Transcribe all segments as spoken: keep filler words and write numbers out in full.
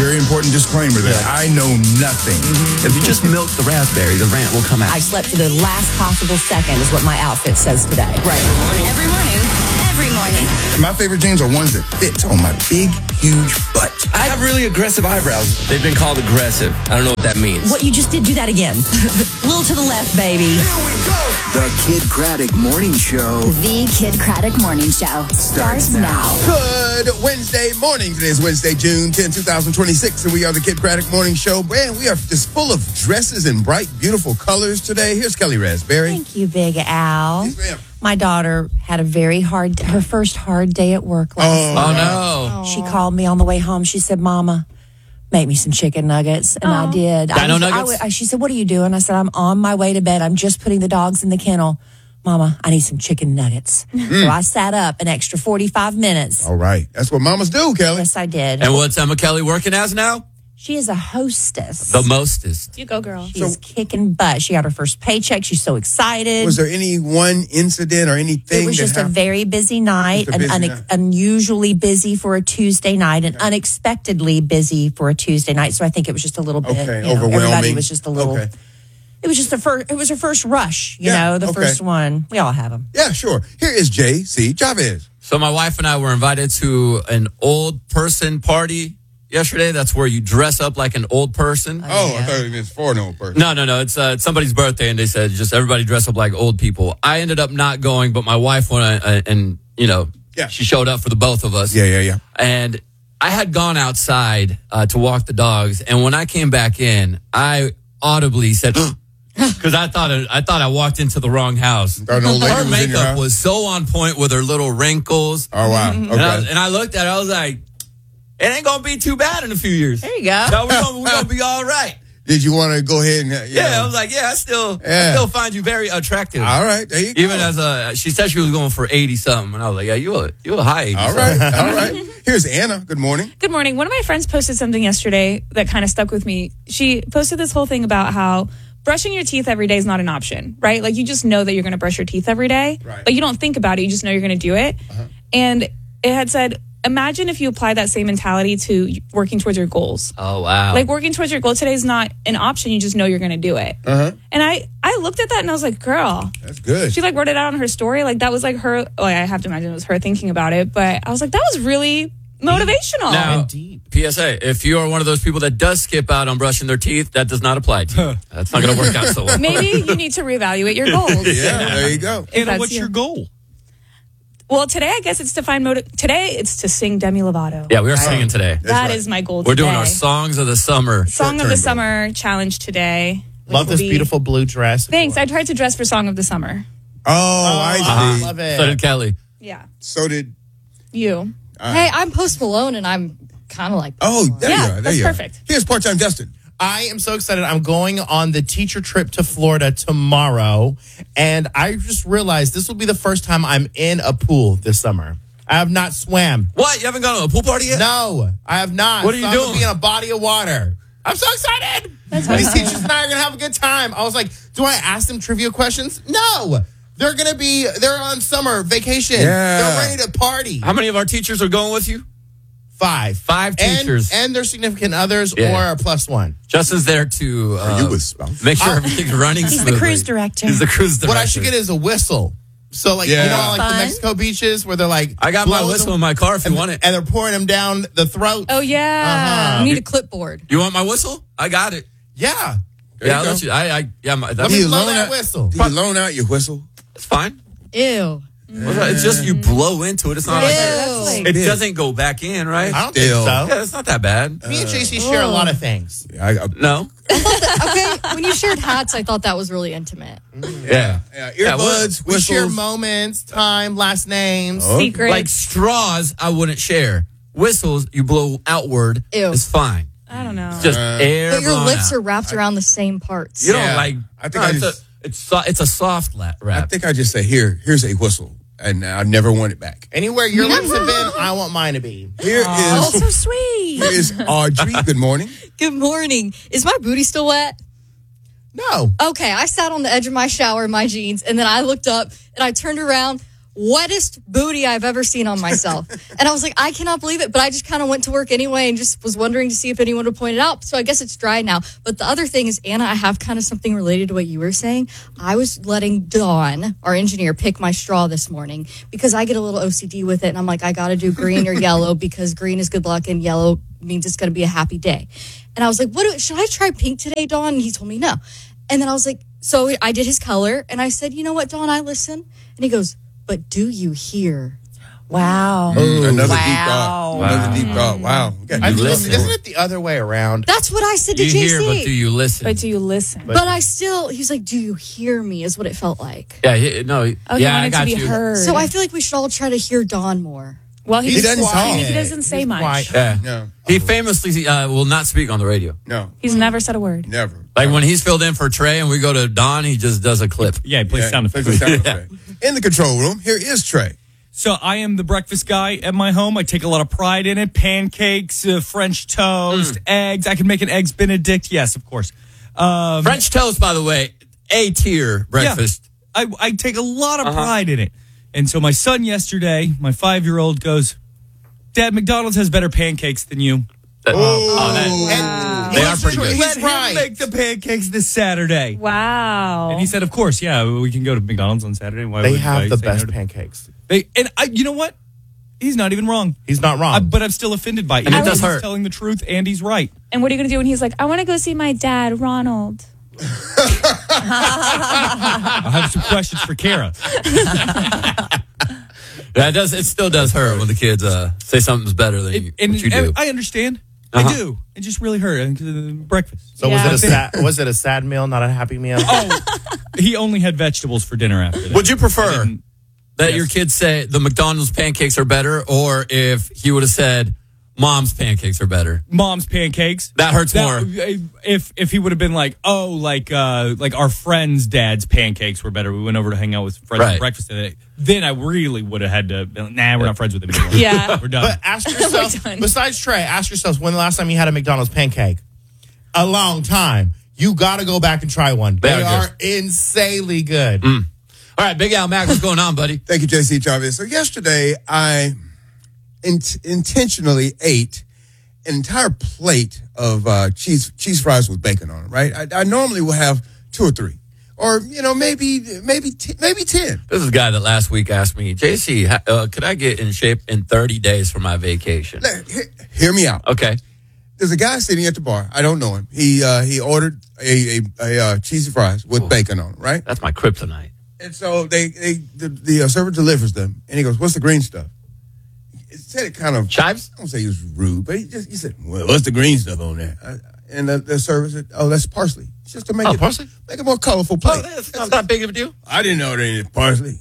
very important disclaimer there. Yeah. I know nothing. Mm-hmm. If you just milk the raspberry, the rant will come out. I slept to the last possible second is what my outfit says today. Right. Every morning. Every morning. My favorite jeans are ones that fit on my big, huge butt. I have really aggressive eyebrows. They've been called aggressive. I don't know what that means. What you just did, do that again. A little to the left, baby. Here we go. The Kid Craddock Morning Show. The Kid Craddock Morning Show starts now. Good Wednesday morning. Today is Wednesday, June tenth, twenty twenty-six, and we are the Kid Craddock Morning Show. Man, we are just full of dresses and bright, beautiful colors today. Here's Kelly Raspberry. Thank you, Big Al. Yes, ma'am. My daughter had a very hard, her first hard day at work last Oh, night. Oh, no. She called me on the way home. She said, Mama, make me some chicken nuggets. And I did. Dino I was, nuggets? I, I, she said, what are you doing? I said, I'm on my way to bed. I'm just putting the dogs in the kennel. Mama, I need some chicken nuggets. So I sat up an extra forty-five minutes. All right. That's what mamas do, Kelly. Yes, I did. And what's Emma Kelly working as now? She is a hostess. The mostest. You go, girl. She's kicking butt. She got her first paycheck. She's so excited. Was there any one incident or anything? It was that just a happened? very busy night, Just a an busy un- night. unusually busy for a Tuesday night, and unexpectedly busy for a Tuesday night. So I think it was just a little bit, Okay, you know, overwhelming. everybody was just a little. Okay. It was just the first. It was her first rush. You Yeah, know, the okay. first one. We all have them. Yeah, sure. Here is J C Chavez. So my wife and I were invited to an old person party yesterday. That's where you dress up like an old person. Oh, yeah. I thought it was for an old person. No, no, no. It's, uh, it's somebody's birthday, and they said just everybody dress up like old people. I ended up not going, but my wife went, uh, and, you know, Yeah. she showed up for the both of us. Yeah, yeah, yeah. And I had gone outside uh, to walk the dogs, and when I came back in, I audibly said, because I thought it, I thought I walked into the wrong house. Thought an old lady Her was in your makeup house? was so on point with her little wrinkles. Oh, wow. Okay. And, I, and I looked at it, I was like, it ain't going to be too bad in a few years. There you go. No, we're going we're gonna be all right. Did you want to go ahead and... Uh, you Yeah, know- I was like, yeah, I still, Yeah. I still find you very attractive. All right, there you go. Even as a, she said she was going for eighty something, and I was like, yeah, you a, you a high eighty. All right, all right. Here's Anna. Good morning. Good morning. One of my friends posted something yesterday that kind of stuck with me. She posted this whole thing about how brushing your teeth every day is not an option, right? Like you just know that you're going to brush your teeth every day. Right. Like you don't think about it. You just know you're going to do it. Uh-huh. And it had said, imagine if you apply that same mentality to working towards your goals. Oh, wow. Like working towards your goal today is not an option. You just know you're going to do it. Uh-huh. And I, I looked at that and I was like, girl, That's good. she like wrote it out on her story. Like that was like her, oh, I have to imagine it was her thinking about it. But I was like, that was really motivational. Now, P S A, if you are one of those people that does skip out on brushing their teeth, that does not apply to you. That's not going to work out so well. Maybe you need to reevaluate your goals. Yeah, there you go. If that's you. goal? Well, today I guess it's to find motive. Today it's to sing Demi Lovato. Yeah, we are singing today. That right. is my goal. We're today. doing our Songs of the Summer. Song of short-term the goal. Summer challenge today. which Love will this be- beautiful blue dress. Thanks. I tried to dress for Song of the Summer. Oh, I I see. love it. So did Kelly. Yeah, So did... you. Hey, I'm Post Malone, and I'm kind of like. Oh, there Yeah, you are. There that's you are. perfect. Here's part-time Justin. I am so excited. I'm going on the teacher trip to Florida tomorrow, and I just realized this will be the first time I'm in a pool this summer. I have not swam. What? You haven't gone to a pool party yet? No, I have not. What are you so I'm gonna doing? be in a body of water. I'm so excited. That's These awesome. teachers and I are gonna have a good time. I was like, do I ask them trivia questions? No. They're gonna be. They're on summer vacation. Yeah. They're ready to party. How many of our teachers are going with you? Five. Five And- teachers. And, their significant others Yeah. or a plus one. Justin's there to uh, Are you a spouse? make sure everything's running He's the smoothly. cruise director. He's the cruise director. What I should get is a whistle. So, like, Yeah. you know, like Fun. the Mexico beaches where they're like, I got my blowing whistle them- in my car if you and, want it. and they're pouring them down the throat. Oh yeah. You need a clipboard. You want my whistle? I got it. Yeah. There yeah, you I'll go. let you. I, I, yeah, my, Let that's, me you blow loan that out- whistle. Do you loan out your whistle? it's fine. Ew. It's just you blow into it. It's not like Ew. it, Like, it Yeah. doesn't go back in, right? I don't Still. think so. Yeah, it's not that bad. Me and J C share a lot of things. I, I, No. Okay, when you shared hats, I thought that was really intimate. Yeah. yeah, Yeah, earbuds, We share whistles. moments, time, last names. Oh. secret. Like straws, I wouldn't share. Whistles, you blow outward. Ew. It's fine. I don't know. It's just air. But your blown lips out. are wrapped around the same parts. You don't Yeah. like. I think no, I it's, just- a, it's so, it's a soft la- I rap. think I just say, here, here's a whistle. And I never want it back. Anywhere your lips have been, I want mine to be. Here Oh, is so sweet. here is Audrey. Good morning. Good morning. Is my booty still wet? No. Okay, I sat on the edge of my shower in my jeans, and then I looked up and I turned around. wettest booty I've ever seen on myself. And I was like, I cannot believe it. But I just kind of went to work anyway and just was wondering to see if anyone would point it out. So I guess it's dry now. But the other thing is, Anna, I have kind of something related to what you were saying. I was letting Dawn, our engineer, pick my straw this morning because I get a little O C D with it. And I'm like, I got to do green or yellow because green is good luck and yellow means it's going to be a happy day. And I was like, what do, should I try pink today, Dawn? And he told me no. And then I was like, so I did his color. And I said, you know what, Dawn, I listen. And he goes, but do you hear? Wow. Mm, another Wow. deep thought. Another deep thought. Wow. You got I deep feel- listen. isn't it the other way around? That's what I said to You J C. hear, but do you listen? But do you listen? But I still, he's like, do you hear me? Is what it felt like. yeah, he, no. Oh, he yeah, I wanted got to be you. heard. So I feel like we should all try to hear Dawn more. well, He he's doesn't quiet. talk. He doesn't say He's much. quiet. Yeah. No. He famously uh, will not speak on the radio. No. He's never said a word. Never. Like when he's filled in for Trey and we go to Don, he just does a clip. Yeah, he plays Yeah, sound plays effects. a sound effect. In the control room, here is Trey. So I am the breakfast guy at my home. I take a lot of pride in it. Pancakes, uh, French toast, eggs. I can make an eggs Benedict. Yes, of course. Um, French toast, by the way, A tier breakfast. I, I take a lot of pride in it. And so my son yesterday, my five-year-old goes, Dad, McDonald's has better pancakes than you. That- oh, that- And They are he's pretty true. good. Let He's him right. make the pancakes this Saturday. Wow. And he said, of course, yeah, we can go to McDonald's on Saturday. Why They would I have the say no best to- pancakes. They, and I, you know what? He's not even wrong. He's not wrong. I, but I'm still offended by it. And it Even does though he's hurt. telling the truth, and he's right. And what are you going to do when he's like, I want to go see my dad, Ronald? I have some questions for Kara. Yeah, it does. It still does hurt when the kids uh, say something's better than you, And, what you do. I understand. Uh-huh. I do. It just really hurt. And, uh, breakfast. so Yeah. was it a sad, was it a sad meal, not a happy meal? Oh, he only had vegetables for dinner after that. Would you I prefer didn't- that Yes. your kids say the McDonald's pancakes are better, or if he would have said mom's pancakes are better? Mom's pancakes? That hurts more. If if he would have been like, oh, like uh, like our friend's dad's pancakes were better. We went over to hang out with friends Right. for breakfast today. Then I really would have had to. Be like, nah, we're not friends with him anymore. Yeah. we're done. But ask yourself, done. besides Trey, ask yourself, when the last time you had a McDonald's pancake? A long time. You got to go back and try one. They, They are are insanely good. All right, Big Al Mac, what's going on, buddy? Thank you, J C Chavez. So yesterday, I in- intentionally ate an entire plate of uh, cheese cheese fries with bacon on it. Right? I, I normally will have two or three, or you know, maybe maybe t- maybe ten. This is a guy that last week asked me, J C, ha- uh, could I get in shape in thirty days for my vacation? Now, he- Hear me out. Okay. There's a guy sitting at the bar. I don't know him. He uh, he ordered a a, a uh, cheesy fries with Ooh. bacon on it. Right? That's my kryptonite. And so they, they the, the uh, server delivers them, and he goes, "What's the green stuff?" He said it kind of Chives? I don't say he was rude, but he just he said, "Well, what's the green stuff on there?" I, and the, the server said, "Oh, that's parsley, it's just to make Oh, it parsley? make a more colorful Oh, plate." that's not that big of a deal. I didn't know there any parsley.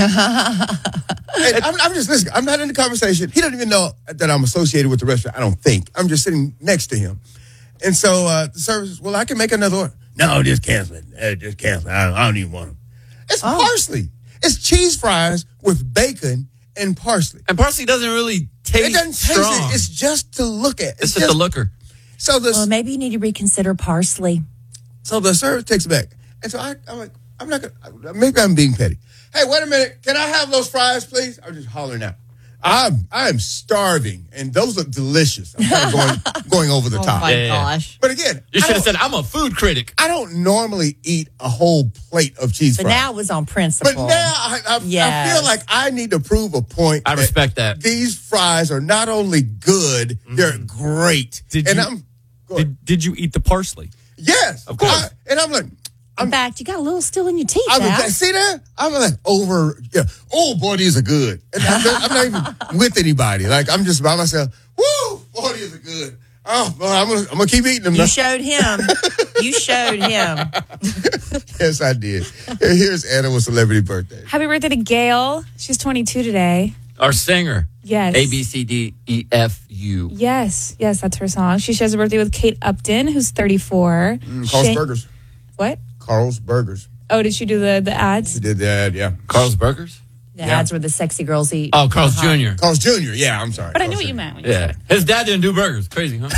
And I'm, I'm just listening. I'm not in the conversation. He doesn't even know that I'm associated with the restaurant. I don't think. I'm just sitting next to him, and so uh, the server says, "Well, I can make another order." No, just cancel it. Uh, just cancel it. I don't, I don't even want them. It's parsley. It's cheese fries with bacon and parsley. And parsley doesn't really taste It doesn't taste strong. it. It's just to look at. It's just a looker. So the Well, maybe you need to reconsider parsley. so the server takes it back, and so I, I'm like, I'm not gonna. Maybe I'm being petty. Hey, wait a minute. Can I have those fries, please? I'm just hollering out. I'm I'm starving, and those look delicious. I'm kind of going going over the Oh top. my Yeah, yeah. gosh. But again, You I should have don't- said, I'm a food critic. I don't normally eat a whole plate of cheese But fries. now it was on But principle. now I, I, I Yes. feel like I need to prove a point. I respect that. These fries are not only good, they're great. Did and you- I'm go ahead. Did, did you eat the parsley? yes, Of course. I- and I'm like, In fact, you got a little still in your teeth. I'm Al. like, see that? I'm like over. Yeah. Oh boy, these are good. And I'm, not, I'm not even with anybody. Like I'm just by myself. Woo, boy, these are good. Oh, boy, I'm gonna, I'm gonna keep eating them. You now. showed him. You showed him. Yes, I did. Here- Here's Anna with celebrity birthday. Happy birthday to Gail. She's twenty-two today. Our singer. Yes. A, B, C, D, E, F, U. Yes, yes, that's her song. She shares a birthday with Kate Upton, who's thirty-four. Mm, Carl's Shane- Burgers. What? Carl's Burgers. Oh, did she do the the ads? She did that. Yeah. Carl's Burgers? The Yeah. ads where the sexy girls eat. Oh, Carl's Uh-huh. Junior Carl's Junior Yeah, I'm sorry. But I Carl's knew what you Junior meant. When you Yeah. His dad didn't do burgers. Crazy, huh?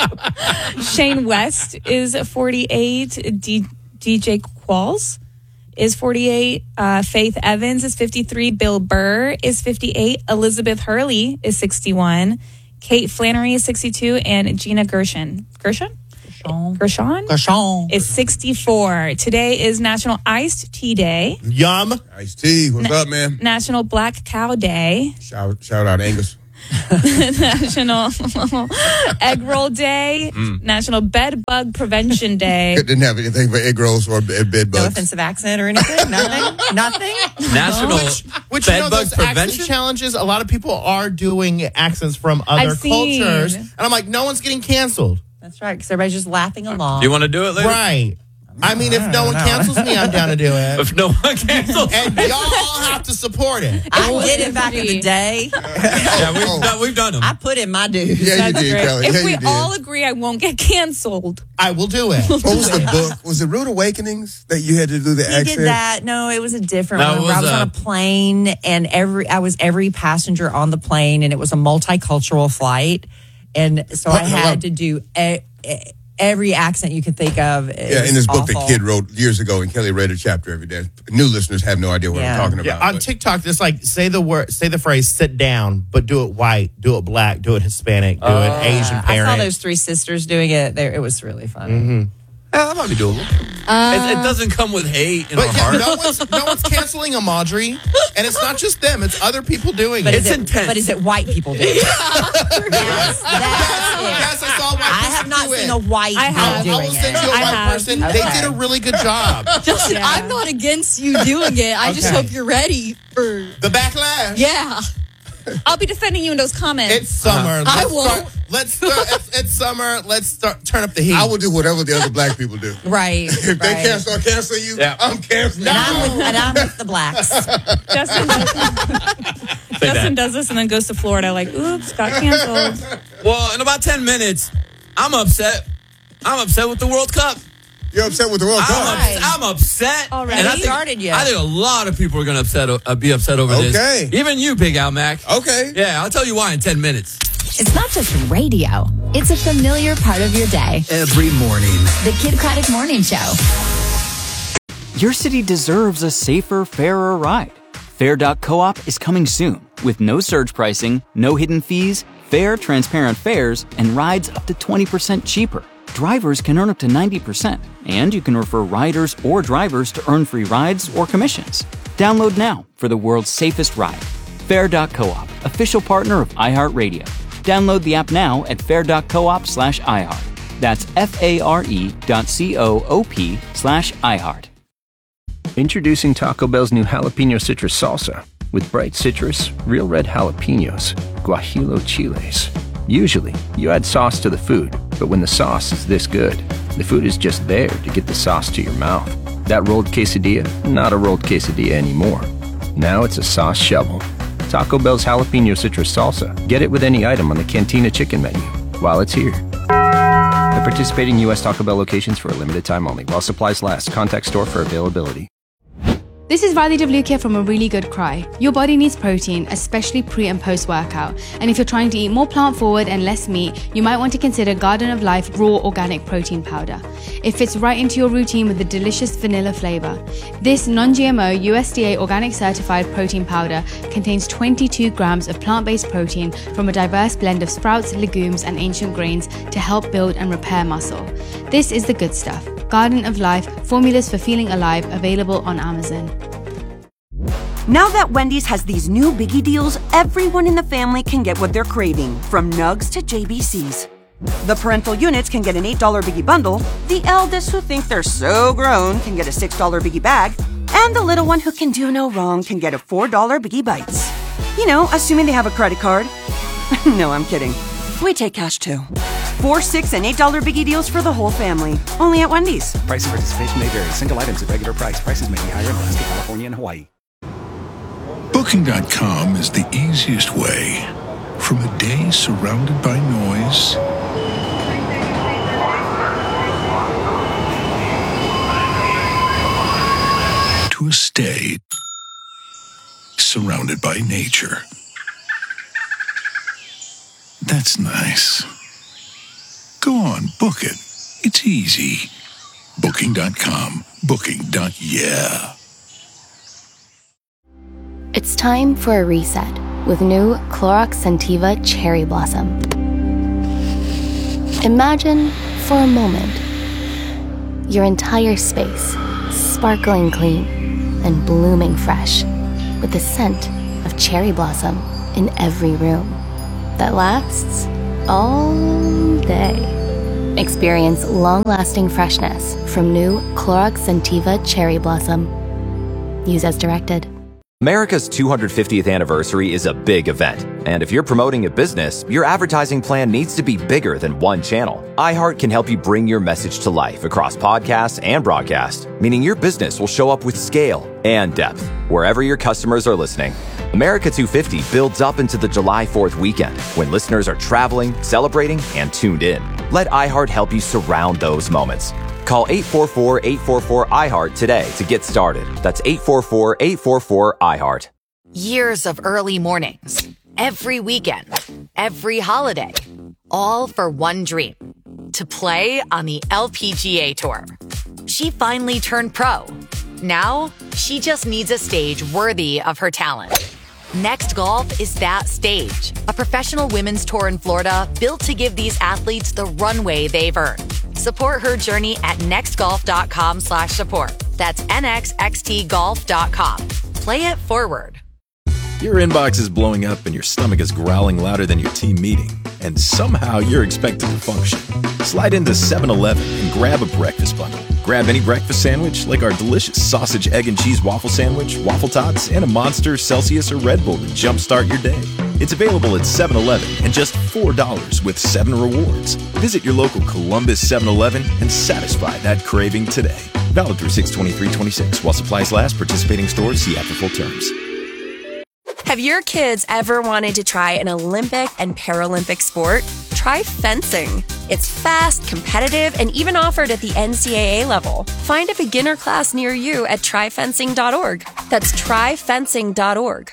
Shane West is forty-eight. D- DJ Qualls is forty-eight. Uh, Faith Evans is fifty-three. Bill Burr is fifty-eight. Elizabeth Hurley is sixty-one. Kate Flannery is sixty-two. And Gina Gershon. Gershon? Gershon? Gershon is sixty-four. Today is National Iced Tea Day. Yum. Iced tea. What's Na- up, man? National Black Cow Day. Shout, shout out Angus. National Egg Roll Day. Mm. National Bed Bug Prevention Day. It didn't have anything but egg rolls or bed, bed bugs. No offensive accent or anything? Nothing? Nothing? National Which, which Bed you know, Bug those accent Prevention? challenges, a lot of people are doing accents from other I've seen. cultures. And I'm like, no one's getting canceled. That's right, because everybody's just laughing along. Do you want to do it later? Right. I mean, if no one cancels me, I'm down to do it. If no one cancels. And y'all all have to support it. I did it back in the day. Yeah, we've, Oh. done, we've done them. I put in my dues. Yeah, you That's did, great. Kelly. If Yeah, we you did. all agree, I won't get canceled. I will do it. What was the book? Was it Rude Awakenings that you had to do the He accent? did that. No, it was a different No, one. it Where I was, was uh, on a plane, and every I was every passenger on the plane, and it was a multicultural flight, and so I What? had to do e- e- every accent you could think of. It Yeah, was in this book awful. that Kid wrote years ago, and Kelly read a chapter every day. New listeners have no idea what Yeah. I'm talking Yeah, about. on but- TikTok, it's like say the word, say the phrase "sit down," but do it white, do it black, do it Hispanic, do it Asian I parent. saw those three sisters doing it. There, it was really funny. Mm-hmm. Yeah, that might be doable. it, it doesn't come with hate in But our yeah, heart. no one's no one's canceling them, Audrey, and it's not just them; it's other people doing But it. is It's it, intense. But is it white people doing it? Yes, that's it. Yes, I saw a white I person have not do seen it. a white I man have. I, doing I will send it. you a I white have. person. Okay. They did a really good job. Justin, Yeah. I'm not against you doing it. I just Okay. hope you're ready for. The backlash. Yeah. I'll be defending you in those comments. It's summer. I Let's won't. start. Let's start. It's, it's summer. Let's start. Turn up the heat. I will do whatever the other black people do. Right. If right. they can't start canceling you, Yeah. I'm canceling And you. I'm, with, and I'm with the blacks. Justin, does, Say Justin that. does this and then goes to Florida like, oops, got canceled. Well, in about ten minutes, I'm upset. I'm upset with the World Cup. You're upset with the World I'm, Cup. Right. ups- I'm upset. Already? And I Haven't think, started yet. I think a lot of people are going to upset uh, be upset over Okay. this. Even you, Big Al Mac. Okay. Yeah, I'll tell you why in ten minutes. It's not just radio. It's a familiar part of your day. Every morning. The Kid Craddock Morning Show. Your city deserves a safer, fairer ride. Fair dot coop is coming soon with no surge pricing, no hidden fees, fair, transparent fares, and rides up to twenty percent cheaper. Drivers can earn up to ninety percent, and you can refer riders or drivers to earn free rides or commissions. Download now for the world's safest ride. Fair dot coop, official partner of iHeartRadio. Download the app now at fair dot coop slash iHeart. That's F-A-R-E dot C-O-O-P slash iHeart. Introducing Taco Bell's new jalapeno citrus salsa. With bright citrus, real red jalapenos, guajillo chiles. Usually, you add sauce to the food, but when the sauce is this good, the food is just there to get the sauce to your mouth. That rolled quesadilla, not a rolled quesadilla anymore. Now it's a sauce shovel. Taco Bell's jalapeno citrus salsa. Get it with any item on the Cantina chicken menu while it's here. At participating U S Taco Bell locations for a limited time only. While supplies last. Contact store for availability. This is Radhi Devlukia from A Really Good Cry. Your body needs protein, especially pre and post workout. And if you're trying to eat more plant forward and less meat, you might want to consider Garden of Life Raw Organic Protein Powder. It fits right into your routine with a delicious vanilla flavor. This non-G M O U S D A organic certified protein powder contains twenty-two grams of plant-based protein from a diverse blend of sprouts, legumes, and ancient grains to help build and repair muscle. This is the good stuff. Garden of Life, formulas for feeling alive, available on Amazon. Now that Wendy's has these new biggie deals, everyone in the family can get what they're craving, from nugs to J B Cs. The parental units can get an eight dollar biggie bundle, the eldest who think they're so grown can get a six dollar biggie bag, and the little one who can do no wrong can get a four dollar biggie bites. You know, assuming they have a credit card. No, I'm kidding. We take cash too. Four, six, and eight dollar biggie deals for the whole family. Only at Wendy's. Price and participation may vary. Single items at regular price. Prices may be higher in Alaska, California, and Hawaii. Booking dot com is the easiest way. From a day surrounded by noise to a stay surrounded by nature. That's nice. Go on, book it. It's easy. Booking dot com. Booking. Yeah. It's time for a reset with new Clorox Scentiva Cherry Blossom. Imagine, for a moment, your entire space sparkling clean and blooming fresh with the scent of cherry blossom in every room that lasts all day. Experience long-lasting freshness from new Clorox Scentiva Cherry Blossom. Use as directed. America's two hundred fiftieth anniversary is a big event, and if you're promoting a business, your advertising plan needs to be bigger than one channel. iHeart can help you bring your message to life across podcasts and broadcast, meaning your business will show up with scale and depth wherever your customers are listening. America two fifty builds up into the July fourth weekend when listeners are traveling, celebrating, and tuned in. Let iHeart help you surround those moments. Call eight four four, eight four four, I heart today to get started. That's eight four four, eight four four, I heart. Years of early mornings, every weekend, every holiday, all for one dream, to play on the L P G A Tour. She finally turned pro. Now, she just needs a stage worthy of her talent. Next Golf is that stage, a professional women's tour in Florida built to give these athletes the runway they've earned. Support her journey at nextgolf.com slash support. That's nxxt golf dot com. Play it forward. Your inbox is blowing up and your stomach is growling louder than your team meeting, and somehow you're expected to function. Slide into seven eleven and grab a breakfast bundle. Grab any breakfast sandwich like our delicious sausage, egg, and cheese waffle sandwich, waffle tots, and a Monster, Celsius, or Red Bull to jumpstart your day. It's available at seven eleven and just four dollars with seven rewards. Visit your local Columbus seven eleven and satisfy that craving today. Valid through six twenty-three twenty-six while supplies last. Participating stores. See app for full terms. Have your kids ever wanted to try an Olympic and Paralympic sport? Try fencing. It's fast, competitive, and even offered at the N C double A level. Find a beginner class near you at try fencing dot org. That's try fencing dot org.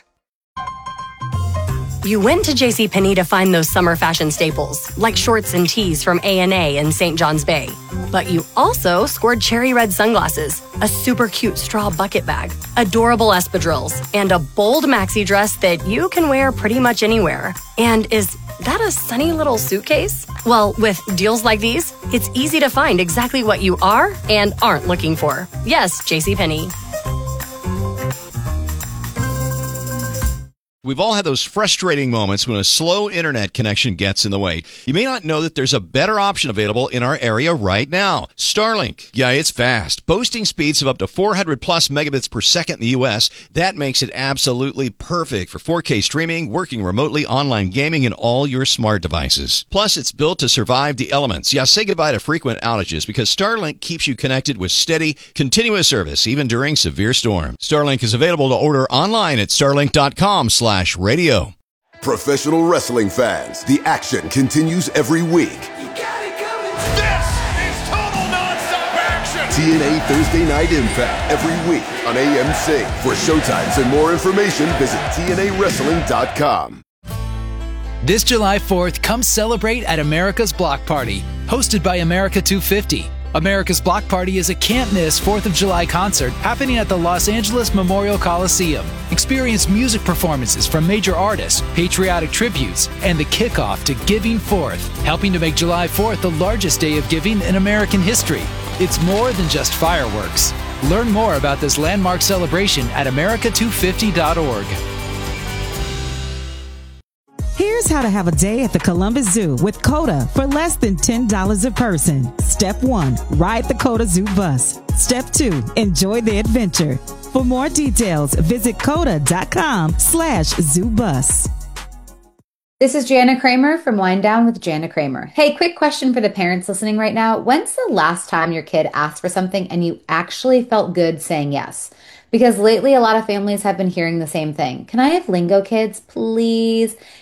You went to JCPenney to find those summer fashion staples, like shorts and tees from A and A in Saint John's Bay. But you also scored cherry red sunglasses, a super cute straw bucket bag, adorable espadrilles, and a bold maxi dress that you can wear pretty much anywhere. And is that a sunny little suitcase? Well, with deals like these, it's easy to find exactly what you are and aren't looking for. Yes, JCPenney. We've all had those frustrating moments when a slow internet connection gets in the way. You may not know that there's a better option available in our area right now. Starlink. Yeah, it's fast. Boasting speeds of up to four hundred plus megabits per second in the U S. That makes it absolutely perfect for four K streaming, working remotely, online gaming, and all your smart devices. Plus, it's built to survive the elements. Yeah, say goodbye to frequent outages because Starlink keeps you connected with steady, continuous service, even during severe storms. Starlink is available to order online at starlink dot com slash radio. Professional wrestling fans, the action continues every week. This is total nonstop action! T N A Thursday Night Impact every week on A M C. For showtimes and more information, visit T N A wrestling dot com. This July fourth, come celebrate at America's Block Party, hosted by America two fifty. America's Block Party is a can't-miss fourth of July concert happening at the Los Angeles Memorial Coliseum. Experience music performances from major artists, patriotic tributes, and the kickoff to Giving Fourth, helping to make July fourth the largest day of giving in American history. It's more than just fireworks. Learn more about this landmark celebration at america two fifty dot org. Here's how to have a day at the Columbus Zoo with COTA for less than ten dollars a person. Step one, ride the COTA Zoo bus. Step two, enjoy the adventure. For more details, visit coda dot com slash zoo bus. This is Jana Kramer from Wind Down with Jana Kramer. Hey, quick question for the parents listening right now. When's the last time your kid asked for something and you actually felt good saying yes? Because lately a lot of families have been hearing the same thing. Can I have Lingo Kids, please?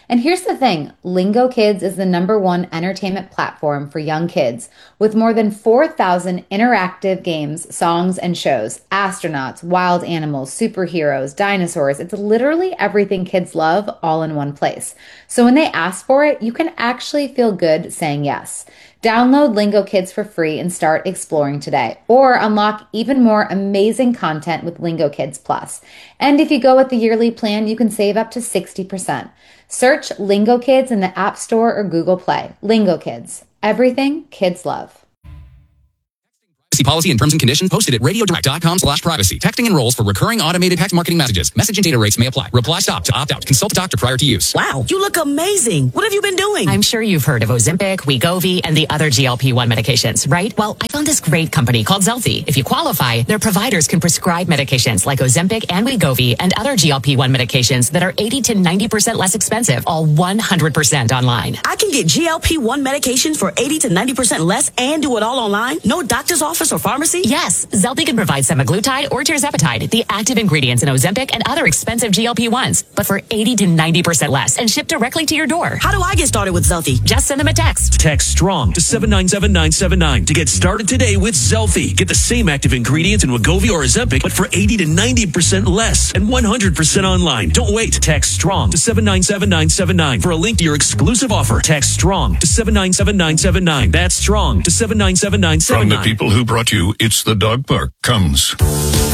And here's the thing, Lingo Kids is the number one entertainment platform for young kids with more than four thousand interactive games, songs, and shows. Astronauts, wild animals, superheroes, dinosaurs. It's literally everything kids love all in one place. So when they ask for it, you can actually feel good saying yes. Download Lingo Kids for free and start exploring today, or unlock even more amazing content with Lingo Kids Plus. And if you go with the yearly plan, you can save up to sixty percent. Search Lingo Kids in the App Store or Google Play. Lingo Kids, everything kids love. See policy and terms and conditions posted at radiodirect.com slash privacy. Texting enrolls for recurring automated text marketing messages. Message and data rates may apply. Reply stop to opt out. Consult a doctor prior to use. Wow, you look amazing. What have you been doing? I'm sure you've heard of Ozempic, Wegovy, and the other G L P one medications, right? Well, I found this great company called Zelfie. If you qualify, their providers can prescribe medications like Ozempic and Wegovy and other G L P one medications that are eighty to ninety percent less expensive, all one hundred percent online. I can get G L P one medications for eighty to ninety percent less and do it all online? No doctor's office or pharmacy? Yes, Zelfie can provide semaglutide or tirzepatide, the active ingredients in Ozempic and other expensive G L P ones, but for eighty to ninety percent less and shipped directly to your door. How do I get started with Zelfie? Just send them a text. Text STRONG to seven nine seven nine seven nine to get started today with Zelfie. Get the same active ingredients in Wegovy or Ozempic, but for eighty to ninety percent less and one hundred percent online. Don't wait. Text STRONG to seven nine seven nine seven nine for a link to your exclusive offer. Text STRONG to seven nine seven nine seven nine. That's STRONG to seven nine seven nine seven nine. From the people who brought you It's the Dog Park comes